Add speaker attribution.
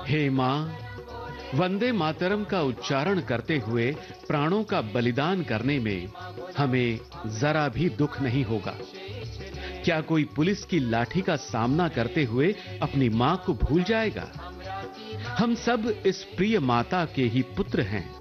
Speaker 1: हे मां, वंदे मातरम का उच्चारण करते हुए प्राणों का बलिदान करने में हमें जरा भी दुख नहीं होगा। क्या कोई पुलिस की लाठी का सामना करते हुए अपनी मां को भूल जाएगा? हम सब इस प्रिय माता के ही पुत्र हैं।